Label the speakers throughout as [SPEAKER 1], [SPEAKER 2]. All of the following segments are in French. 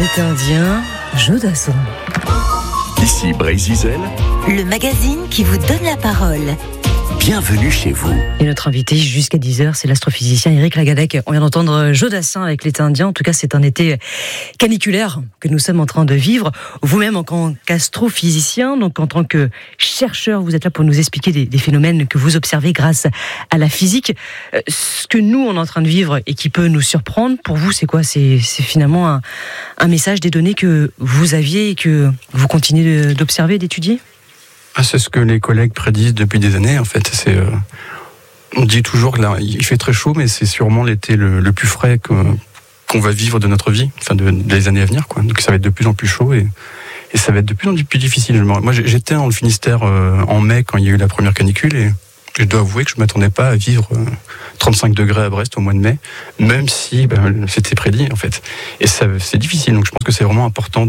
[SPEAKER 1] est indien, Jodassin.
[SPEAKER 2] Ici Brésil,
[SPEAKER 3] le magazine qui vous donne la parole.
[SPEAKER 2] Bienvenue chez vous.
[SPEAKER 1] Et notre invité jusqu'à 10h, c'est l'astrophysicien Éric Lagadec. On vient d'entendre Jodassin avec l'été indien. En tout cas, c'est un été caniculaire que nous sommes en train de vivre. Vous-même, en tant qu'astrophysicien, donc en tant que chercheur, vous êtes là pour nous expliquer des phénomènes que vous observez grâce à la physique. Ce que nous, on est en train de vivre et qui peut nous surprendre, pour vous, c'est quoi ? C'est finalement un message des données que vous aviez et que vous continuez d'observer, d'étudier ?
[SPEAKER 4] C'est ce que les collègues prédisent depuis des années. En fait, on dit toujours que là, il fait très chaud, mais c'est sûrement l'été le plus frais qu'on va vivre de notre vie, enfin des années à venir, quoi. Donc ça va être de plus en plus chaud et ça va être de plus en plus difficile. Moi, j'étais dans le Finistère en mai quand il y a eu la première canicule et je dois avouer que je m'attendais pas à vivre 35 degrés à Brest au mois de mai, même si c'était prédit en fait. Et ça, c'est difficile. Donc je pense que c'est vraiment important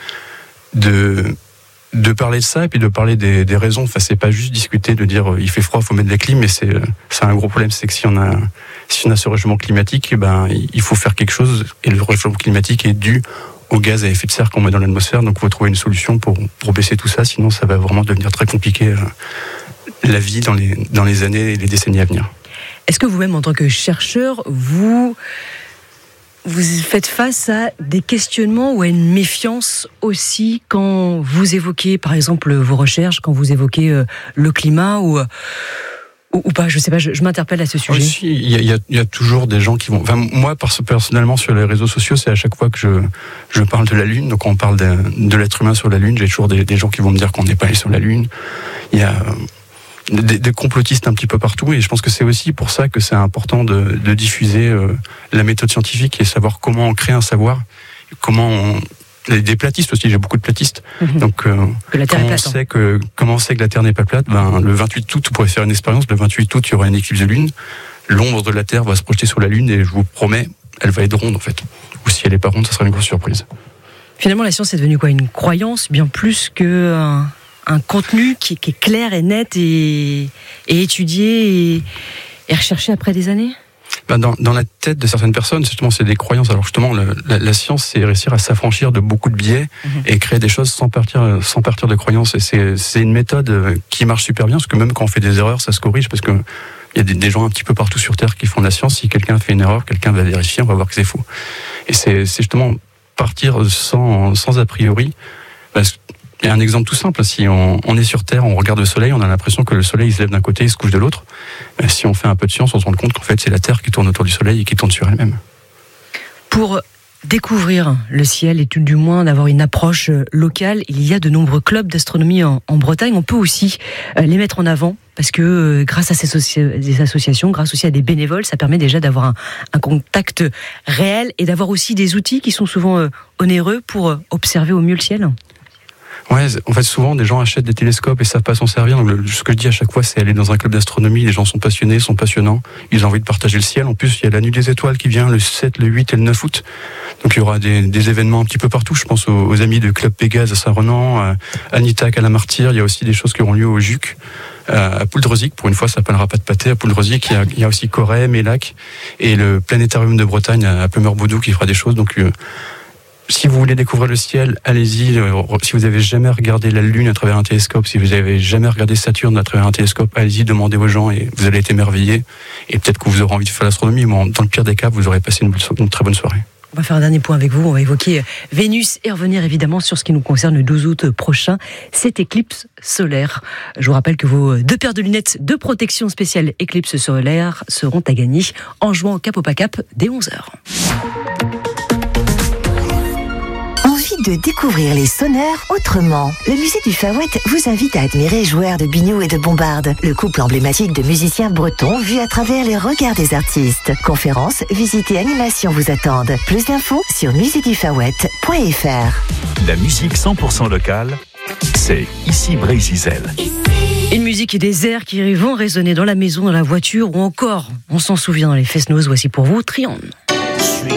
[SPEAKER 4] de parler de ça et puis de parler des raisons. Enfin, c'est pas juste discuter de dire il fait froid, faut mettre des clims, mais c'est un gros problème. C'est que si on a ce réchauffement climatique, il faut faire quelque chose. Et le réchauffement climatique est dû au gaz à effet de serre qu'on met dans l'atmosphère. Donc, il faut trouver une solution pour baisser tout ça. Sinon, ça va vraiment devenir très compliqué la vie dans les années et les décennies à venir.
[SPEAKER 1] Est-ce que vous-même, en tant que chercheur, vous faites face à des questionnements ou à une méfiance aussi quand vous évoquez, par exemple, vos recherches, quand vous évoquez le climat ou pas, je sais pas, je m'interpelle à ce sujet.
[SPEAKER 4] Aussi, il y a toujours des gens qui vont... Enfin, moi, personnellement, sur les réseaux sociaux, c'est à chaque fois que je parle de la Lune, donc on parle de l'être humain sur la Lune, j'ai toujours des gens qui vont me dire qu'on n'est pas allé sur la Lune. Il y a des complotistes un petit peu partout, et je pense que c'est aussi pour ça que c'est important de diffuser la méthode scientifique et savoir comment on crée un savoir, des platistes aussi, j'ai beaucoup de platistes. Donc comment on sait que la Terre n'est pas plate, le 28 août, vous pourrez faire une expérience, le 28 août, il y aura une éclipse de Lune, l'ombre de la Terre va se projeter sur la Lune et je vous promets, elle va être ronde en fait. Ou si elle n'est pas ronde, ça sera une grosse surprise. Finalement,
[SPEAKER 1] la science est devenue quoi ? Une croyance bien plus que un contenu qui est clair et net et étudié et recherché après des années ?
[SPEAKER 4] Dans la tête de certaines personnes, justement, c'est des croyances. Alors justement, la science, c'est réussir à s'affranchir de beaucoup de biais et créer des choses sans partir de croyances. Et c'est une méthode qui marche super bien, parce que même quand on fait des erreurs, ça se corrige, parce que il y a des gens un petit peu partout sur Terre qui font de la science. Si quelqu'un fait une erreur, quelqu'un va vérifier, on va voir que c'est faux. Et c'est justement partir sans a priori. Il y a un exemple tout simple, si on est sur Terre, on regarde le Soleil, on a l'impression que le Soleil il se lève d'un côté et se couche de l'autre. Si on fait un peu de science, on se rend compte qu'en fait c'est la Terre qui tourne autour du Soleil et qui tourne sur elle-même.
[SPEAKER 1] Pour découvrir le ciel et tout du moins d'avoir une approche locale, il y a de nombreux clubs d'astronomie en Bretagne. On peut aussi les mettre en avant parce que grâce à des associations, grâce aussi à des bénévoles, ça permet déjà d'avoir un contact réel et d'avoir aussi des outils qui sont souvent onéreux pour observer au mieux le ciel.
[SPEAKER 4] Ouais, en fait, souvent, des gens achètent des télescopes et savent pas s'en servir. Donc, ce que je dis à chaque fois, c'est aller dans un club d'astronomie. Les gens sont passionnés, sont passionnants. Ils ont envie de partager le ciel. En plus, il y a la Nuit des Étoiles qui vient le 7, le 8 et le 9 août. Donc, il y aura des événements un petit peu partout. Je pense aux amis de Club Pégase à Saint-Renan, à Nitac, à la Martyre. Il y a aussi des choses qui auront lieu au Juc. À Pouldreuzic, pour une fois, ça s'appellera pas de pâté. À Pouldreuzic, il y a aussi Corray, Mélac et le Planétarium de Bretagne à Plumeur-Baudou qui fera des choses. Donc, si vous voulez découvrir le ciel, allez-y. Si vous avez jamais regardé la Lune à travers un télescope, si vous avez jamais regardé Saturne à travers un télescope, allez-y, demandez aux gens et vous allez être émerveillés. Et peut-être que vous aurez envie de faire l'astronomie, mais dans le pire des cas, vous aurez passé une très bonne soirée.
[SPEAKER 1] On va faire un dernier point avec vous. On va évoquer Vénus et revenir évidemment sur ce qui nous concerne le 12 août prochain, cette éclipse solaire. Je vous rappelle que vos 2 paires de lunettes de protection spéciale éclipse solaire seront à gagner en jouant au Cap au Pacap dès 11h.
[SPEAKER 3] De découvrir les sonneurs autrement. Le musée du Faouët vous invite à admirer Joueurs de Biniou et de Bombarde, le couple emblématique de musiciens bretons vu à travers les regards des artistes. Conférences, visites et animations vous attendent. Plus d'infos sur musédufaouët.fr.
[SPEAKER 2] La musique 100% locale, c'est ici Brésil.
[SPEAKER 1] Une musique et des airs qui vont résonner dans la maison, dans la voiture ou encore, on s'en souvient dans les Fest-Noz. Voici pour vous Triangle.